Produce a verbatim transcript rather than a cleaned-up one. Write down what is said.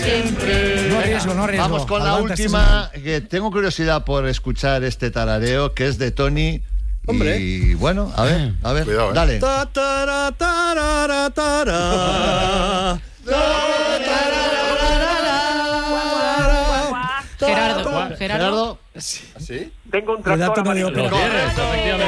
siempre. No riesgo, no riesgo. Vamos con la Adelante, última, que tengo curiosidad por escuchar este tarareo, que es de Tony. Hombre. Y bueno, a ver, a ver, Cuidado, ¿eh? dale. Ta, tara, tarara, tara. Gerardo, Gerardo. Gerardo. ¿Sí? Tengo un Cuidado, tractor no digo amarillo. que no. Correcto, efectivamente.